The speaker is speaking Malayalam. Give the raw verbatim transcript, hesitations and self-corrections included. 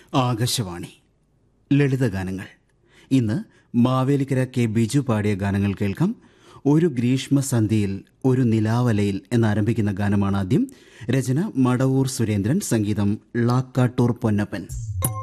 ആകാശവാണി ലളിതഗാനങ്ങൾ. ഇന്ന് മാവേലിക്കര കെ ബിജു പാടിയ ഗാനങ്ങൾ കേൾക്കാം. ഒരു ഗ്രീഷ്മസന്ധ്യയിൽ ഒരു നിലാവലയിൽ എന്നാരംഭിക്കുന്ന ഗാനമാണ് ആദ്യം. രചന മടവൂർ സുരേന്ദ്രൻ, സംഗീതം ളാക്കാട്ടൂർ പൊന്നപ്പൻ.